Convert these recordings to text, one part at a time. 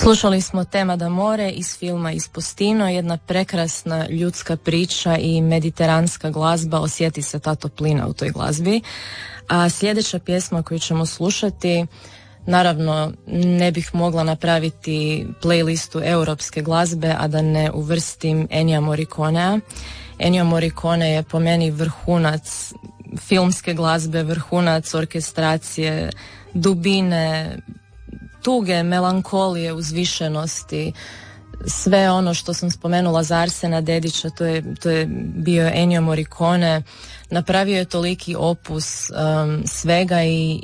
Slušali smo Tema d'amore iz filma Ispostino, jedna prekrasna ljudska priča i mediteranska glazba, osjeti se ta toplina u toj glazbi. A sljedeća pjesma koju ćemo slušati, naravno ne bih mogla napraviti playlistu europske glazbe, a da ne uvrstim Ennija Morriconea. Ennio Morricone je po meni vrhunac filmske glazbe, vrhunac orkestracije, dubine, tuge, melankolije, uzvišenosti, sve ono što sam spomenula za Arsena Dedića, to je bio Ennio Morricone. Napravio je toliki opus svega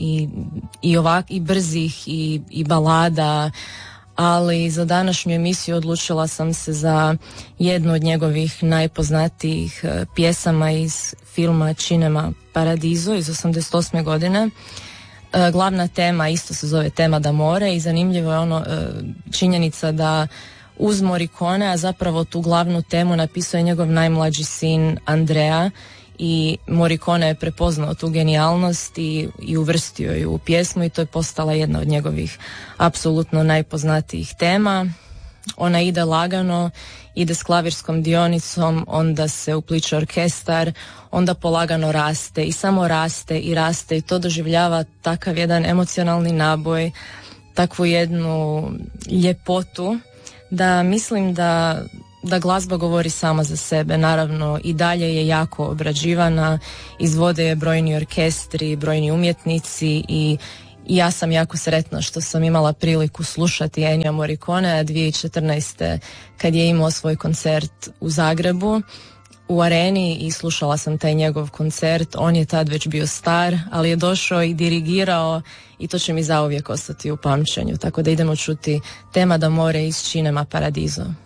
i brzih i balada, ali za današnju emisiju odlučila sam se za jednu od njegovih najpoznatijih pjesama iz filma Cinema Paradiso iz 1988. godine. Glavna tema isto se zove Tema d'amore i zanimljivo je činjenica da uz Morriconea zapravo tu glavnu temu napisao je njegov najmlađi sin Andrea i Morricone je prepoznao tu genijalnost i uvrstio ju u pjesmu i to je postala jedna od njegovih apsolutno najpoznatijih tema. Ona ide lagano, ide s klavirskom dionicom, onda se upliče orkestar, onda polagano raste i samo raste i to doživljava takav jedan emocionalni naboj, takvu jednu ljepotu da mislim da glazba govori sama za sebe. Naravno i dalje je jako obrađivana, izvode je brojni orkestri, brojni umjetnici i ja sam jako sretna što sam imala priliku slušati Ennija Morriconea 2014. kad je imao svoj koncert u Zagrebu u Areni i slušala sam taj njegov koncert. On je tad već bio star, ali je došao i dirigirao i to će mi zauvijek ostati u pamćenju. Tako da idemo čuti Tema d'amore iz Cinema Paradiso.